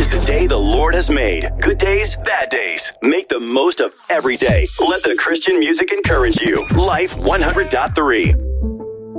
is the day the Lord has made. Good days, bad days. Make the most of every day. Let the Christian music encourage you. Life 100.3.